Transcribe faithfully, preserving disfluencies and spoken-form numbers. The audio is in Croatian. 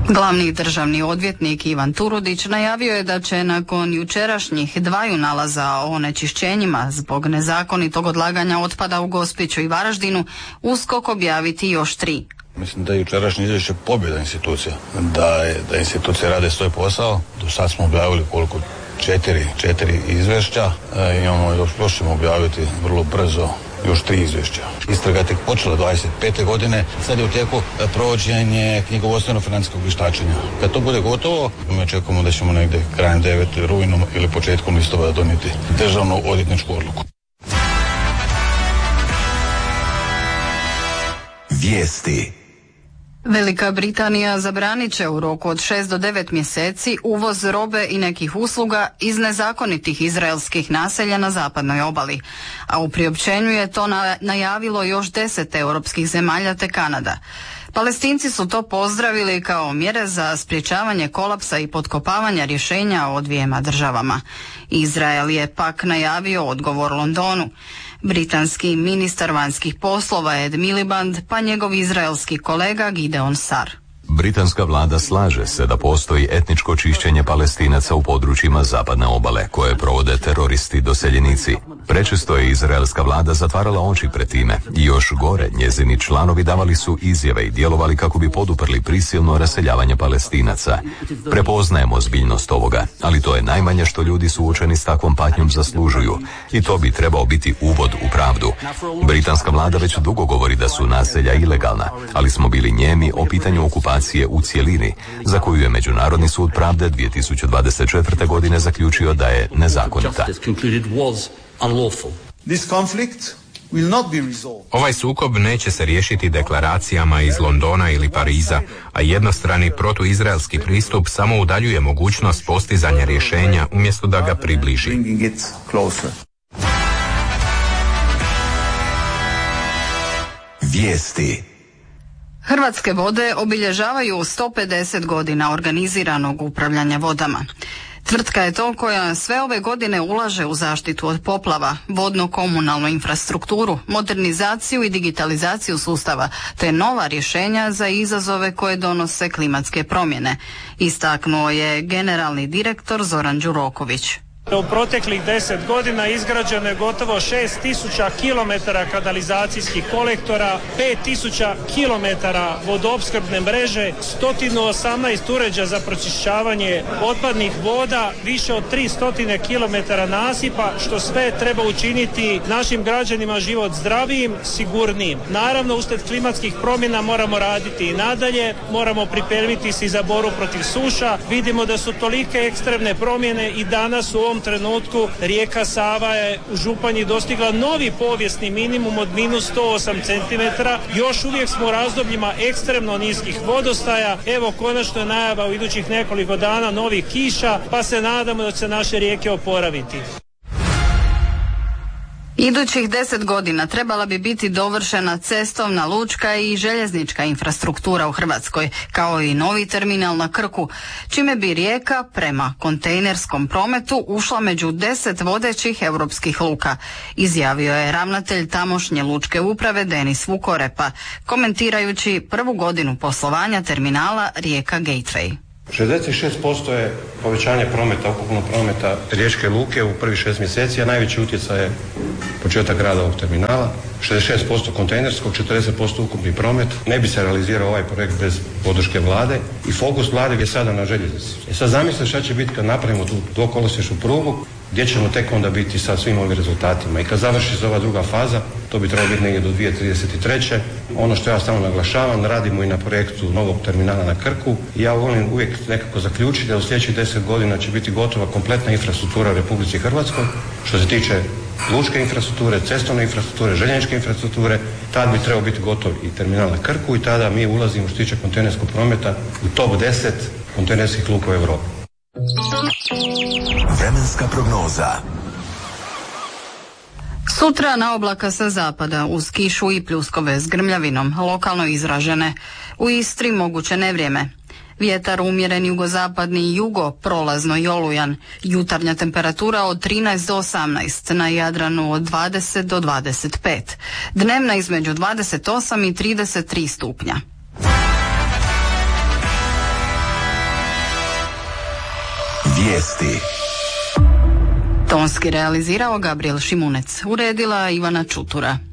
Glavni državni odvjetnik Ivan Turudić najavio je da će nakon jučerašnjih dvaju nalaza o onečišćenjima zbog nezakonitog odlaganja otpada u Gospiću i Varaždinu USKOK objaviti još tri. Mislim da je jučerašnje izvješće pobjeda institucija, da, je, da institucije rade svoj posao. Do sad smo objavili koliko? Četiri, četiri izvješća, e, imamo još, još ćemo objaviti vrlo brzo još tri izvješća. Istraga je tek počela dvadeset pete godine, sad je u tijeku provođenje knjigovodstveno-financijskog vještačenja. Kad to bude gotovo, mi očekujemo da ćemo negdje krajem devetog rujnom ili početkom listopada donijeti državnu odvjetničku odluku. Vijesti. Velika Britanija zabranit će u roku od šest do devet mjeseci uvoz robe i nekih usluga iz nezakonitih izraelskih naselja na zapadnoj obali, a u priopćenju je to najavilo još deset europskih zemalja te Kanada. Palestinci su to pozdravili kao mjere za sprječavanje kolapsa i potkopavanja rješenja o dvijema državama. Izrael je pak najavio odgovor Londonu. Britanski ministar vanjskih poslova Ed Miliband pa njegov izraelski kolega Gideon Sar. Britanska vlada slaže se da postoji etničko čišćenje Palestinaca u područjima zapadne obale koje provode teroristi doseljenici. Prečesto je izraelska vlada zatvarala oči pred time i još gore njezini članovi davali su izjave i djelovali kako bi poduprli prisilno raseljavanje Palestinaca. Prepoznajemo ozbiljnost ovoga, ali to je najmanje što ljudi suočeni s takvom patnjom zaslužuju i to bi trebao biti uvod u pravdu. Britanska vlada već dugo govori da su naselja ilegalna, ali smo bili njemi o pitanju okupacije u cjelini, za koju je Međunarodni sud pravde dvije tisuće dvadeset četvrte. godine zaključio da je nezakonita. Ovaj sukob neće se riješiti deklaracijama iz Londona ili Pariza, a jednostrani protuizraelski pristup samo udaljuje mogućnost postizanja rješenja umjesto da ga približi. Vijesti. Hrvatske vode obilježavaju sto pedeset godina organiziranog upravljanja vodama. Tvrtka je to koja sve ove godine ulaže u zaštitu od poplava, vodno-komunalnu infrastrukturu, modernizaciju i digitalizaciju sustava, te nova rješenja za izazove koje donose klimatske promjene, istaknuo je generalni direktor Zoran Đuroković. U proteklih deset godina izgrađeno je gotovo šest tisuća kilometara kanalizacijskih kolektora, pet tisuća kilometara vodoopskrbne mreže, sto osamnaest uređaja za pročišćavanje otpadnih voda, više od tristo kilometara nasipa, što sve treba učiniti našim građanima život zdravijim, sigurnijim. Naravno, uslijed klimatskih promjena moramo raditi i nadalje, moramo pripremiti se za borbu protiv suša. Vidimo da su tolike ekstremne promjene i danas u ovom trenutku rijeka Sava je u Županji dostigla novi povijesni minimum od minus sto osam centimetara. Još uvijek smo u razdobljima ekstremno niskih vodostaja. Evo, konačno je najava u idućih nekoliko dana novih kiša, pa se nadamo da će naše rijeke oporaviti. Idućih deset godina trebala bi biti dovršena cestovna, lučka i željeznička infrastruktura u Hrvatskoj, kao i novi terminal na Krku, čime bi Rijeka prema kontejnerskom prometu ušla među deset vodećih europskih luka, izjavio je ravnatelj tamošnje lučke uprave Denis Vukorepa, komentirajući prvu godinu poslovanja terminala Rijeka Gateway. šezdeset šest posto je povećanje prometa, ukupnog prometa Riječke luke u prvih šest mjeseci, a najveći utjecaj je početak rada ovog terminala. šezdeset šest posto kontejnerskog, četrdeset posto ukupni promet. Ne bi se realizirao ovaj projekt bez podrške vlade i fokus vlade je sada na željeznici. I sad zamislite šta će biti kad napravimo tu dvokolosječnu prugu, gdje ćemo tek onda biti sa svim ovim rezultatima. I kad završi se ova druga faza, to bi trebalo biti negdje do dvije tisuće trideset treće. Ono što ja stalno naglašavam, radimo i na projektu novog terminala na Krku. I ja volim uvijek nekako zaključiti da u sljedećih deset godina će biti gotova kompletna infrastruktura u Republici Hrvatskoj. Što se tiče lučke infrastrukture, cestovne infrastrukture, željezničke infrastrukture, tad bi trebao biti gotov i terminal na Krku i tada mi ulazimo što se tiče kontejnerskog prometa u top deset kontejnerskih luka u Europi. Vremenska prognoza. Sutra na oblaka sa zapada uz kišu i pljuskove s grmljavinom, lokalno izražene. U Istri moguće nevrijeme. Vjetar umjeren jugozapadni i jugo, prolazno i olujan. Jutarnja temperatura od trinaest do osamnaest, na Jadranu od dvadeset do dvadeset pet. Dnevna između dvadeset osam i trideset tri stupnja. Vijesti. Tonski realizirao Gabriel Šimunec, uredila Ivana Čutura.